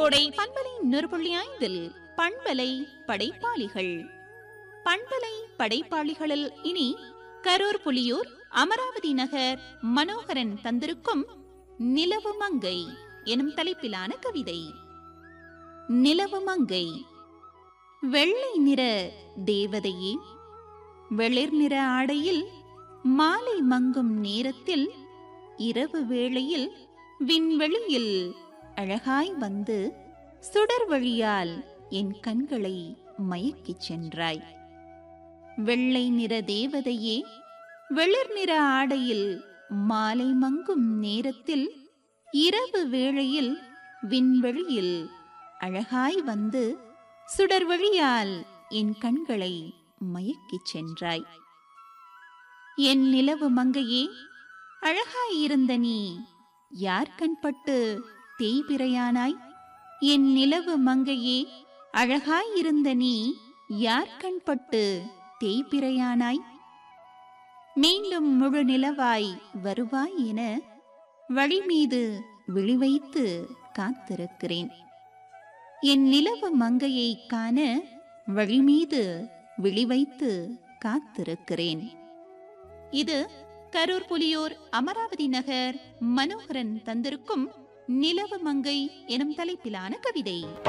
கோடை பண்பலை 100.5 பண்பலை படைப்பாளிகள். பண்பலை படைப்பாளிகளில் இனி கரூர் புலியூர் அமராவதி நகர் மனோகரன் தந்திருக்கும் நிலவு மங்கை எனும் தலைப்பிலான கவிதை. நிலவு மங்கை. வெள்ளை நிற தேவதையே, வெளிர் நிற ஆடையில் மாலை மங்கும் நேரத்தில் இரவு வேளையில் விண்வெளியில் அழகாய் வந்து சுடர் வழியால் என் கண்களை மயக்கிச் சென்றாய். வெள்ளை நிற தேவதையே, வெளிர் நிற ஆடையில் மாலை மங்கும் நேரத்தில் இரவு வேளையில் விண்வெளியில் அழகாய் வந்து சுடர் வழியால் என் கண்களை மயக்கிச் சென்றாய். என் நிலவு மங்கையே, அழகாயிருந்த நீ யார் கண்பட்டு தேய்பிரையானாய்? என் நிலவு மங்கையே, அழகாயிருந்த நீ யார் கண்பட்டு தேய்பிரையானாய்? மீண்டும் முழு நிலவாய் வருவாய் என வழி மீது விழிவைத்து காத்திருக்கிறேன். என் நிலவு மங்கையை காண வழி மீது விழிவைத்து காத்திருக்கிறேன். இது கரூர் புலியூர் அமராவதி நகர் மனோகரன் தந்திருக்கும் நிலவு மங்கை எனும் தலைப்பிலான கவிதை.